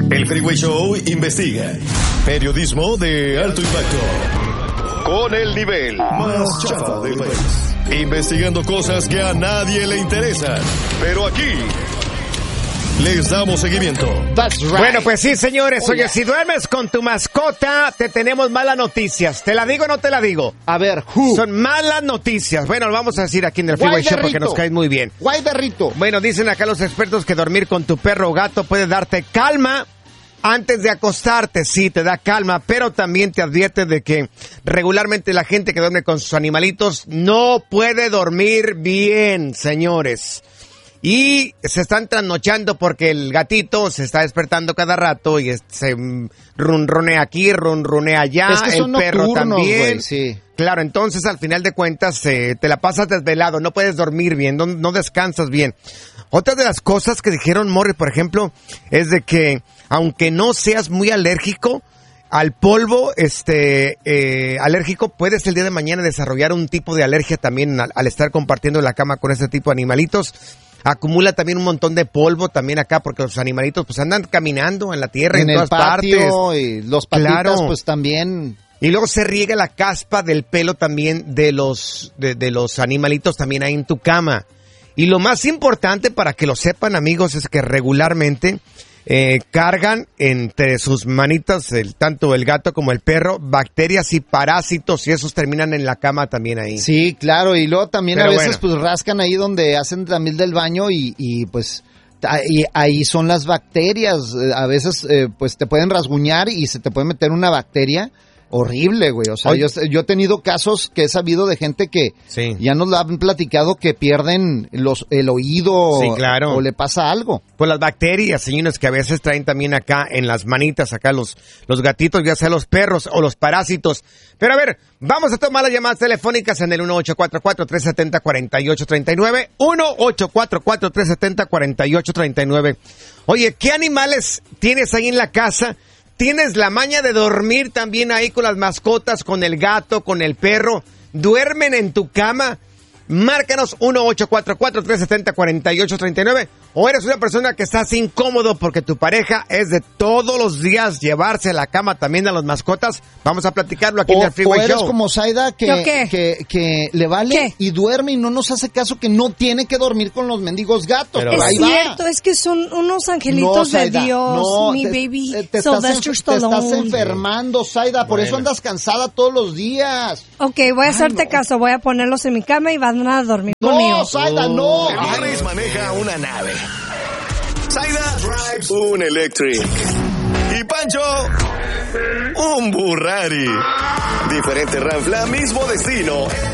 El Freeway Show investiga. Periodismo de alto impacto. Con el nivel más chafa del país. Investigando cosas que a nadie le interesan. Pero aquí les damos seguimiento. That's right. Bueno, pues sí, señores. Oye, si duermes con tu mascota, te tenemos malas noticias. ¿Te la digo o no te la digo? A ver, Son malas noticias. Bueno, lo vamos a decir aquí en el Freeway Show porque nos caes muy bien. Guay de Rito. Bueno, dicen acá los expertos que dormir con tu perro o gato puede darte calma antes de acostarte. Sí, te da calma, pero también te advierte de que regularmente la gente que duerme con sus animalitos no puede dormir bien, señores. Y se están trasnochando porque el gatito se está despertando cada rato y se ronronea aquí, ronronea allá. Es que son el perro nocturnos, también. Güey, sí. Claro, entonces al final de cuentas te la pasas desvelado, no puedes dormir bien, no descansas bien. Otra de las cosas que dijeron Morris, por ejemplo, es de que aunque no seas muy alérgico al polvo, alérgico, puedes el día de mañana desarrollar un tipo de alergia también al estar compartiendo la cama con ese tipo de animalitos. Acumula también un montón de polvo también acá porque los animalitos pues andan caminando en la tierra en todas patio, partes. Y los patitas Claro. pues también. Y luego se riega la caspa del pelo también de los animalitos también ahí en tu cama. Y lo más importante para que lo sepan, amigos, es que regularmente cargan entre sus manitas, tanto el gato como el perro, bacterias y parásitos, y esos terminan en la cama también ahí. Sí, claro, y luego también Pero a veces bueno. pues rascan ahí donde hacen también del baño y pues ahí son las bacterias. A veces pues te pueden rasguñar y se te puede meter una bacteria horrible, güey. O sea, yo he tenido casos que he sabido de gente que Sí. ya nos lo han platicado que pierden el oído. Sí, claro. O le pasa algo. Pues las bacterias, señores, que a veces traen también acá en las manitas, acá los gatitos, ya sea los perros o los parásitos. Pero a ver, vamos a tomar las llamadas telefónicas en el 1844-370-4839. 1844-370-4839. Oye, ¿qué animales tienes ahí en la casa? ¿Tienes la maña de dormir también ahí con las mascotas, con el gato, con el perro? ¿Duermen en tu cama? Márcanos 1844-370-4839. O eres una persona que estás incómodo porque tu pareja es de todos los días llevarse a la cama también a las mascotas. Vamos a platicarlo aquí en el O Freeway eres Show. como Zaida que le vale ¿Qué? y duerme y no nos hace caso que no tiene que dormir con los mendigos gatos. Pero Pero Es ahí cierto, va. es que son unos angelitos de Zaida, Dios, no, mi te baby estás Sylvester estás Stallone. enfermando, Zaida, por eso andas cansada todos los días. Ok, voy a hacerte caso, voy a ponerlos en mi cama y van a dormir No, conmigo. Zaida, no. Morris maneja una nave. Zaida drives un electric. Y Pancho, un Burrari. Diferente ranfla, mismo destino.